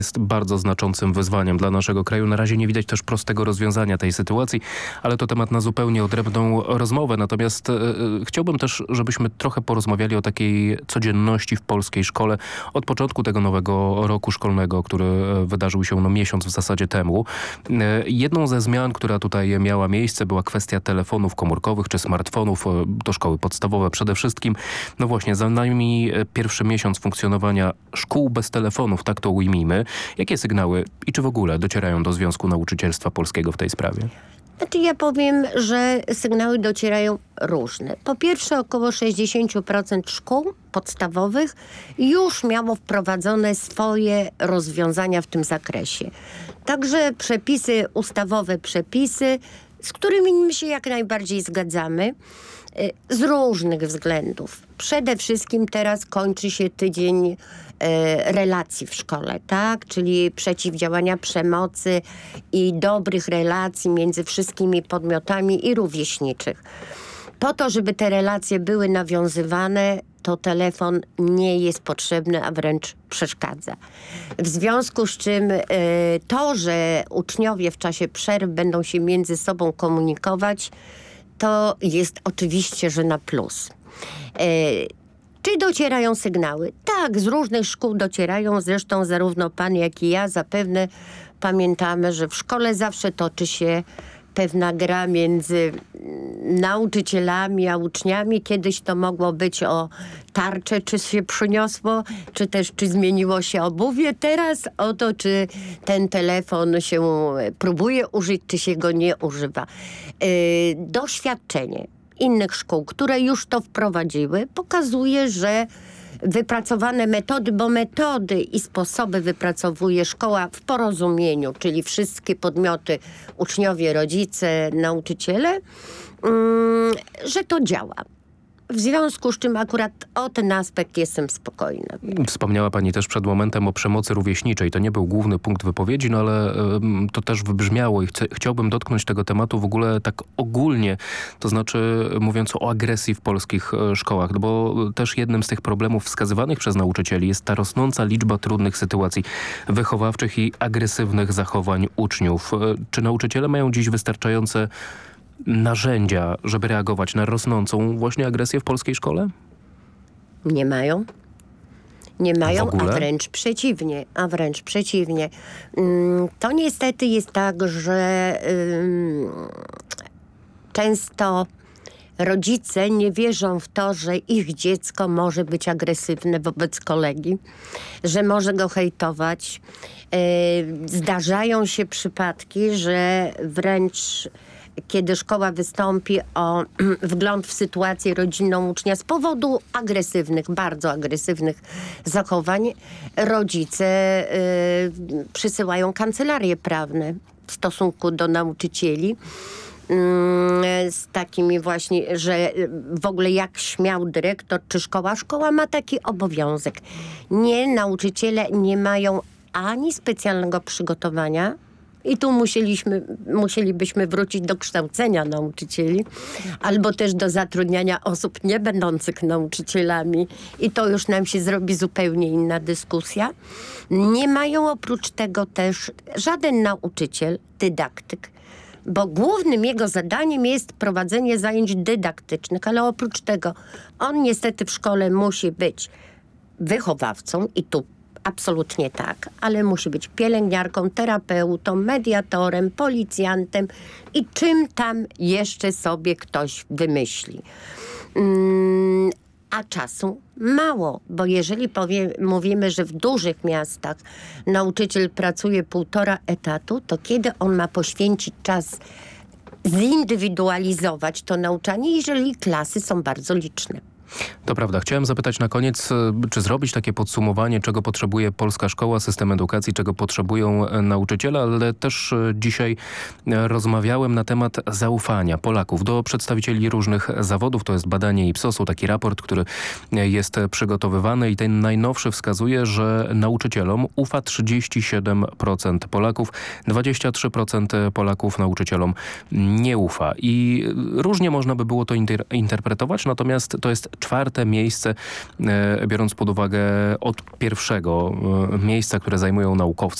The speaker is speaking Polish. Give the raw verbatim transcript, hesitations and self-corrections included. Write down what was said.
jest bardzo znaczącym wyzwaniem dla naszego kraju. Na razie nie widać też prostego rozwiązania tej sytuacji, ale to temat na zupełnie odrębną rozmowę. Natomiast e, chciałbym też, żebyśmy trochę porozmawiali o takiej codzienności w polskiej szkole od początku tego nowego roku szkolnego, który wydarzył się no, miesiąc w zasadzie temu. E, jedną ze zmian, która tutaj miała miejsce, była kwestia telefonów komórkowych czy smartfonów. To szkoły podstawowe przede wszystkim. No właśnie, za nami pierwszy miesiąc funkcjonowania szkół bez telefonów, tak to ujmijmy. Jakie sygnały i czy w ogóle docierają do Związku Nauczycielstwa Polskiego w tej sprawie? Znaczy ja powiem, że sygnały docierają różne. Po pierwsze, około sześćdziesiąt procent szkół podstawowych już miało wprowadzone swoje rozwiązania w tym zakresie. Także przepisy, ustawowe przepisy, z którymi my się jak najbardziej zgadzamy, z różnych względów. Przede wszystkim teraz kończy się tydzień e, relacji w szkole, tak? Czyli przeciwdziałania przemocy i dobrych relacji między wszystkimi podmiotami i rówieśniczych. Po to, żeby te relacje były nawiązywane, to telefon nie jest potrzebny, a wręcz przeszkadza. W związku z czym y, to, że uczniowie w czasie przerw będą się między sobą komunikować, to jest oczywiście, że na plus. Y, czy docierają sygnały? Tak, z różnych szkół docierają. Zresztą zarówno pan, jak i ja zapewne pamiętamy, że w szkole zawsze toczy się pewna gra między nauczycielami a uczniami. Kiedyś to mogło być o tarczę, czy się przyniosło, czy też czy zmieniło się obuwie. Teraz o to, czy ten telefon się próbuje użyć, czy się go nie używa. Yy, doświadczenie innych szkół, które już to wprowadziły, pokazuje, że wypracowane metody, bo metody i sposoby wypracowuje szkoła w porozumieniu, czyli wszystkie podmioty, uczniowie, rodzice, nauczyciele, mm, że to działa. W związku z czym akurat o ten aspekt jestem spokojna. Wspomniała pani też przed momentem o przemocy rówieśniczej. To nie był główny punkt wypowiedzi, no ale um, to też wybrzmiało i chcę, chciałbym dotknąć tego tematu w ogóle tak ogólnie, to znaczy mówiąc o agresji w polskich e, szkołach, no bo też jednym z tych problemów wskazywanych przez nauczycieli jest ta rosnąca liczba trudnych sytuacji wychowawczych i agresywnych zachowań uczniów. E, czy nauczyciele mają dziś wystarczające narzędzia, żeby reagować na rosnącą właśnie agresję w polskiej szkole? Nie mają. Nie mają, a wręcz przeciwnie. A wręcz przeciwnie. To niestety jest tak, że um, często rodzice nie wierzą w to, że ich dziecko może być agresywne wobec kolegi, że może go hejtować. Zdarzają się przypadki, że wręcz kiedy szkoła wystąpi o wgląd w sytuację rodzinną ucznia z powodu agresywnych, bardzo agresywnych zachowań, rodzice y, przysyłają kancelarie prawne w stosunku do nauczycieli y, z takimi właśnie, że w ogóle jak śmiał dyrektor czy szkoła. Szkoła ma taki obowiązek. Nie, nauczyciele nie mają ani specjalnego przygotowania, i tu musieliśmy, musielibyśmy wrócić do kształcenia nauczycieli, albo też do zatrudniania osób nie będących nauczycielami. I to już nam się zrobi zupełnie inna dyskusja. Nie mają oprócz tego też żaden nauczyciel, dydaktyk, bo głównym jego zadaniem jest prowadzenie zajęć dydaktycznych, ale oprócz tego on niestety w szkole musi być wychowawcą i tu absolutnie tak, ale musi być pielęgniarką, terapeutą, mediatorem, policjantem i czym tam jeszcze sobie ktoś wymyśli. Mm, a czasu mało, bo jeżeli powie, mówimy, że w dużych miastach nauczyciel pracuje półtora etatu, to kiedy on ma poświęcić czas zindywidualizować to nauczanie, jeżeli klasy są bardzo liczne? To prawda. Chciałem zapytać na koniec, czy zrobić takie podsumowanie, czego potrzebuje polska szkoła, system edukacji, czego potrzebują nauczyciele, ale też dzisiaj rozmawiałem na temat zaufania Polaków do przedstawicieli różnych zawodów. To jest badanie Ipsosu, taki raport, który jest przygotowywany i ten najnowszy wskazuje, że nauczycielom ufa trzydzieści siedem procent Polaków, dwadzieścia trzy procent Polaków nauczycielom nie ufa. I różnie można by było to inter- interpretować, natomiast to jest czwarte miejsce, e, biorąc pod uwagę od pierwszego e, miejsca, które zajmują naukowcy